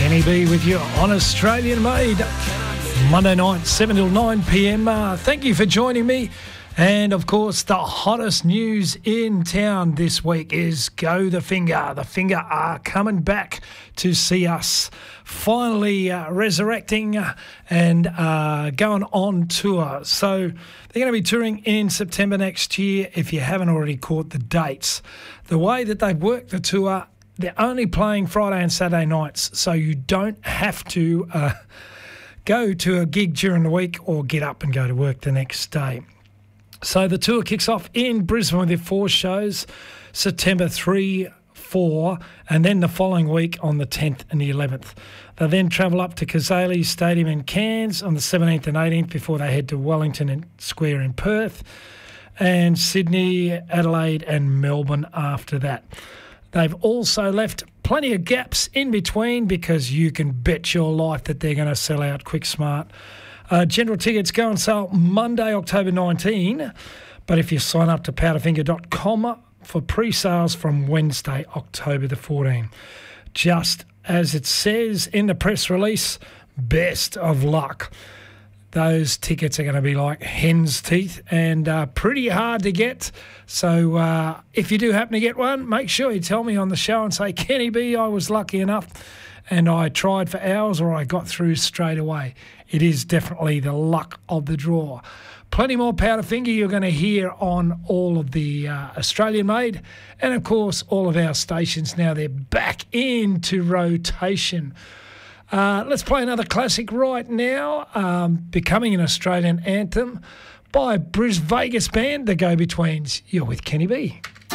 Kenny B with you on Australian Made. Monday night, 7 till 9 p.m. Thank you for joining me. And, of course, the hottest news in town this week is Go the Finger. The Finger are coming back to see us, finally resurrecting and going on tour. So they're going to be touring in September next year if you haven't already caught the dates. The way that they've worked the tour, they're only playing Friday and Saturday nights, so you don't have to go to a gig during the week or get up and go to work the next day. So the tour kicks off in Brisbane with their 4 shows, September 3, 4, and then the following week on the 10th and the 11th. They then travel up to Cazaly Stadium in Cairns on the 17th and 18th before they head to Wellington Square in Perth, and Sydney, Adelaide and Melbourne after that. They've also left plenty of gaps in between because you can bet your life that they're going to sell out quick smart. General tickets go on sale Monday, October 19, but if you sign up to powderfinger.com for pre-sales from Wednesday, October the 14. Just as it says in the press release, best of luck. Those tickets are going to be like hen's teeth and pretty hard to get. So if you do happen to get one, make sure you tell me on the show and say, Kenny B, I was lucky enough and I tried for hours or I got through straight away. It is definitely the luck of the draw. Plenty more Powderfinger you're going to hear on all of the Australian Made and, of course, all of our stations now. They're back into rotation. Let's play another classic right now, becoming an Australian anthem by Bris Vegas band, the Go-Betweens. You're with Kenny B.